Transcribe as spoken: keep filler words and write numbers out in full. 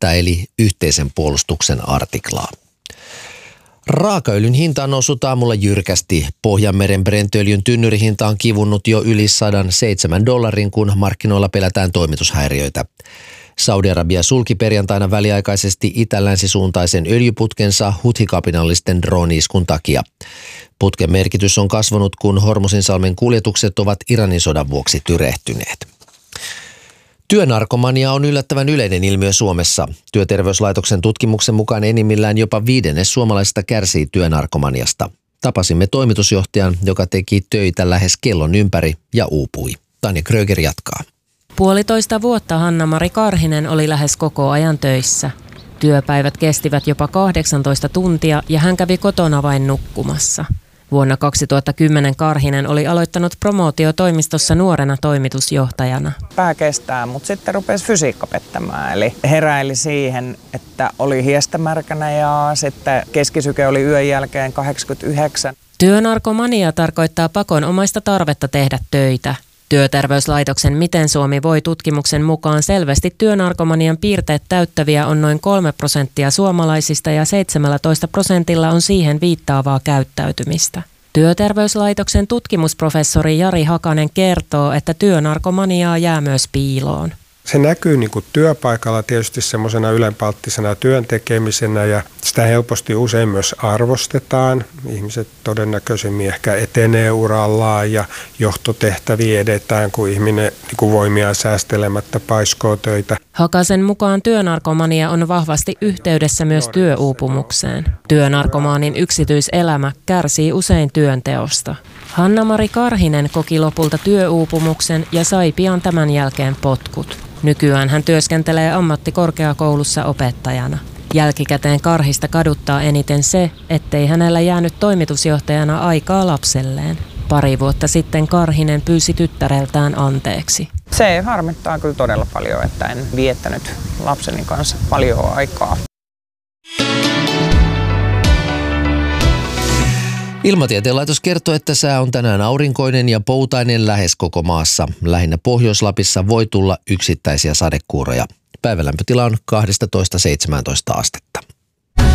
viisikymmentä eli yhteisen puolustuksen artiklaa. Raakaöljyn hinta on noussut aamulla jyrkästi. Pohjanmeren Brent-öljyn tynnyrihinta on kivunnut jo yli sata seitsemän dollarin, kun markkinoilla pelätään toimitushäiriöitä. Saudi-Arabia sulki perjantaina väliaikaisesti itä-länsisuuntaisen öljyputkensa Huthi-kapinallisten drooni-iskun takia. Putken merkitys on kasvanut, kun Hormuzinsalmen kuljetukset ovat Iranin sodan vuoksi tyrehtyneet. Työnarkomania on yllättävän yleinen ilmiö Suomessa. Työterveyslaitoksen tutkimuksen mukaan enimmillään jopa viidennes suomalaisista kärsii työnarkomaniasta. Tapasimme toimitusjohtajan, joka teki töitä lähes kellon ympäri ja uupui. Tanja Kröger jatkaa. Puolitoista vuotta Hanna-Mari Karhinen oli lähes koko ajan töissä. Työpäivät kestivät jopa kahdeksantoista tuntia ja hän kävi kotona vain nukkumassa. Vuonna kaksituhattakymmenen Karhinen oli aloittanut promootiotoimistossa nuorena toimitusjohtajana. Pää kestää, mutta sitten rupesi fysiikka pettämään. Eli heräili siihen, että oli hiestämärkänä ja sitten keskisyke oli yön jälkeen kahdeksankymmentäyhdeksän. Työnarkomania tarkoittaa pakonomaista tarvetta tehdä töitä. Työterveyslaitoksen Miten Suomi voi -tutkimuksen mukaan selvästi työnarkomanian piirteet täyttäviä on noin kolme prosenttia suomalaisista ja seitsemäntoista prosentilla on siihen viittaavaa käyttäytymistä. Työterveyslaitoksen tutkimusprofessori Jari Hakanen kertoo, että työnarkomaniaa jää myös piiloon. Se näkyy niin kuin työpaikalla tietysti semmoisena ylenpalttisena työntekemisenä ja sitä helposti usein myös arvostetaan. Ihmiset todennäköisemmin ehkä etenee urallaan ja johtotehtäviä edetään, kun ihminen niin kuin voimiaan säästelemättä paiskoo töitä. Hakasen mukaan työnarkomania on vahvasti yhteydessä myös työuupumukseen. Työnarkomaanin yksityiselämä kärsii usein työnteosta. Hanna-Mari Karhinen koki lopulta työuupumuksen ja sai pian tämän jälkeen potkut. Nykyään hän työskentelee ammattikorkeakoulussa opettajana. Jälkikäteen Karhista kaduttaa eniten se, ettei hänellä jäänyt toimitusjohtajana aikaa lapselleen. Pari vuotta sitten Karhinen pyysi tyttäreltään anteeksi. Se harmittaa kyllä todella paljon, että en viettänyt lapseni kanssa paljon aikaa. Ilmatieteen laitos kertoo, että sää on tänään aurinkoinen ja poutainen lähes koko maassa. Lähinnä Pohjois-Lapissa voi tulla yksittäisiä sadekuuroja. Päivälämpötila on kaksitoista seitsemäntoista astetta.